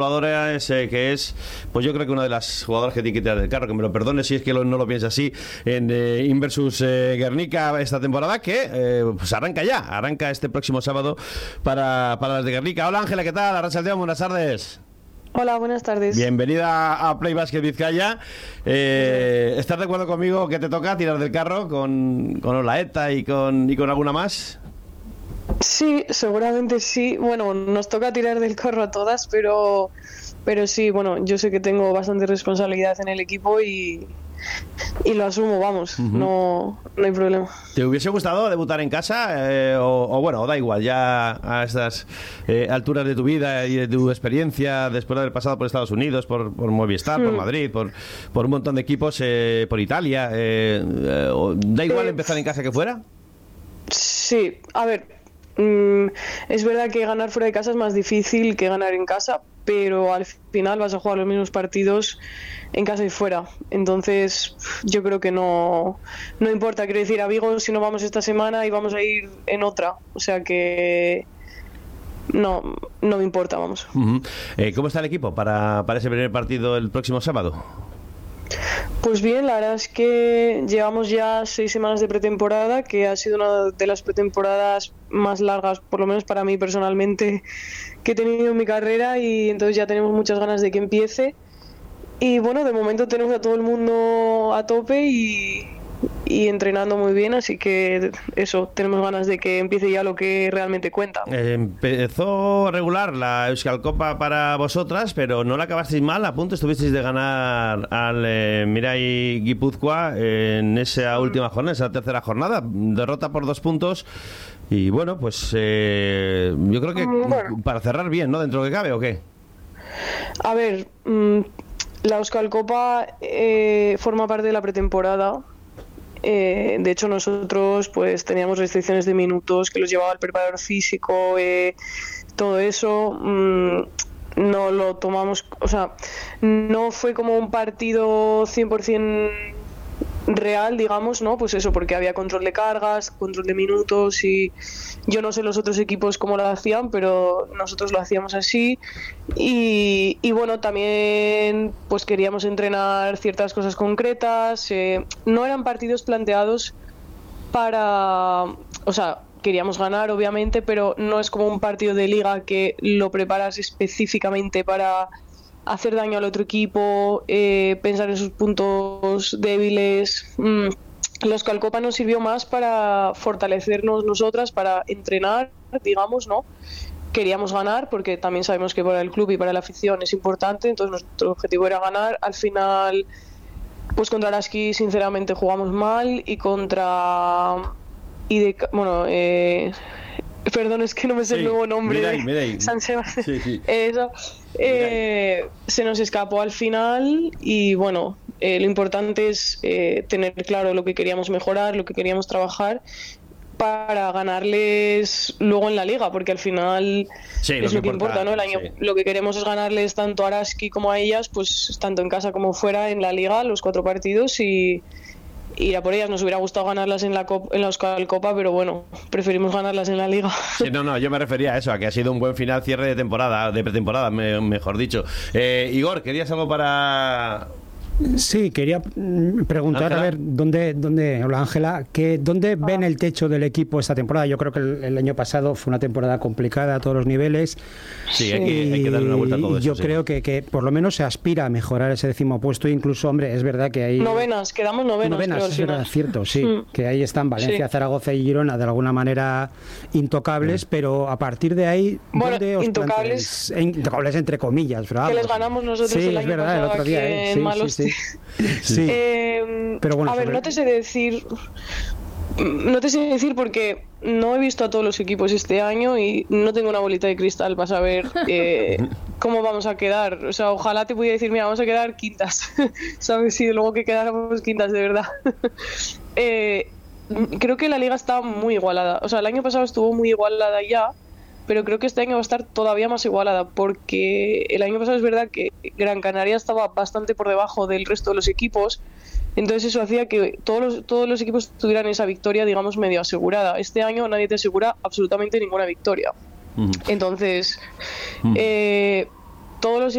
jugadora que es, pues yo creo que una de las jugadoras que tiene que tirar del carro, que me lo perdone si es que no lo piensa así, en Inversus Guernica esta temporada, que pues arranca este próximo sábado para las de Guernica. Hola Ángela, ¿qué tal? Arrachaldeón, buenas tardes. Hola, buenas tardes. Bienvenida a Play Basket Vizcaya. ¿Estás de acuerdo conmigo que te toca tirar del carro con Olaeta y con alguna más? Sí, seguramente sí. Bueno, nos toca tirar del carro a todas, pero sí, bueno, yo sé que tengo bastante responsabilidad en el equipo y lo asumo, vamos, no hay problema. ¿Te hubiese gustado debutar en casa? O da igual, ya a estas alturas de tu vida y de tu experiencia, después de haber pasado por Estados Unidos, por Movistar, por Madrid, por un montón de equipos, por Italia, ¿da igual empezar en casa que fuera? Sí, a ver, es verdad que ganar fuera de casa es más difícil que ganar en casa, pero al final vas a jugar los mismos partidos en casa y fuera. Entonces yo creo que no importa. Quiero decir, a Vigo si no vamos esta semana y vamos a ir en otra, o sea que no me importa, vamos. ¿Cómo está el equipo para ese primer partido el próximo sábado? Pues bien, la verdad es que llevamos ya 6 semanas de pretemporada, que ha sido una de las pretemporadas más largas, por lo menos para mí personalmente, que he tenido en mi carrera, y entonces ya tenemos muchas ganas de que empiece. Y bueno, de momento tenemos a todo el mundo a tope y entrenando muy bien, así que eso, tenemos ganas de que empiece ya lo que realmente cuenta. Empezó regular la Euskal Copa para vosotras, pero no la acabasteis mal, a punto estuvisteis de ganar al Mirai Guipúzcoa en esa última jornada, esa tercera jornada, derrota por 2 puntos. Y bueno, pues yo creo que para cerrar bien, ¿no? Dentro de lo que cabe, ¿o qué? A ver, la Euskal Copa forma parte de la pretemporada. De hecho, nosotros pues teníamos restricciones de minutos que los llevaba el preparador físico, todo eso. No lo tomamos, o sea, no fue como un partido 100% real, digamos, ¿no? Pues eso, porque había control de cargas, control de minutos, y yo no sé los otros equipos cómo lo hacían, pero nosotros lo hacíamos así. Y bueno, también pues queríamos entrenar ciertas cosas concretas. No eran partidos planteados para, o sea, queríamos ganar obviamente, pero no es como un partido de liga que lo preparas específicamente para hacer daño al otro equipo, pensar en sus puntos débiles. La Euskal Copa nos sirvió más para fortalecernos nosotras, para entrenar, digamos, ¿no? Queríamos ganar porque también sabemos que para el club y para la afición es importante, entonces nuestro objetivo era ganar. Al final, pues contra Araski sinceramente jugamos mal, y contra perdón, es que no me sé el nuevo nombre. Mirai. San Sebastián. Sí. Eso. Se nos escapó al final, y bueno, lo importante es tener claro lo que queríamos mejorar, lo que queríamos trabajar para ganarles luego en la liga, porque al final es lo que importa, ¿no? Lo que queremos es ganarles tanto a Araski como a ellas, pues tanto en casa como fuera en la liga, los 4 partidos, y a por ellas. Nos hubiera gustado ganarlas en la Euskal Copa, pero bueno, preferimos ganarlas en la liga. Sí, no, yo me refería a eso, a que ha sido un buen final, cierre de temporada, de pretemporada, mejor dicho. Igor, ¿querías algo para...? Sí, quería preguntar, Ángela, a ver, hola Ángela, ¿dónde ven el techo del equipo esta temporada? Yo creo que el año pasado fue una temporada complicada a todos los niveles. Sí, hay que darle una vuelta a todo eso. Yo creo que por lo menos se aspira a mejorar ese 10º puesto, incluso, hombre, es verdad que hay... Quedamos novenas, es verdad, cierto, sí, que ahí están Valencia, Zaragoza y Girona de alguna manera intocables, pero a partir de ahí, ¿dónde os intocables entre comillas, pero que les ganamos nosotros el año pasado, el otro día, sí. Pero bueno, a ver, no te sé decir porque no he visto a todos los equipos este año y no tengo una bolita de cristal para saber cómo vamos a quedar. O sea, ojalá te pudiera decir, mira, vamos a quedar quintas, ¿sabes? Si luego que quedáramos quintas de verdad. Creo que la liga está muy igualada. O sea, el año pasado estuvo muy igualada ya, pero creo que este año va a estar todavía más igualada, porque el año pasado es verdad que Gran Canaria estaba bastante por debajo del resto de los equipos, entonces eso hacía que todos los equipos tuvieran esa victoria, digamos, medio asegurada. Este año nadie te asegura absolutamente ninguna victoria. Entonces, todos los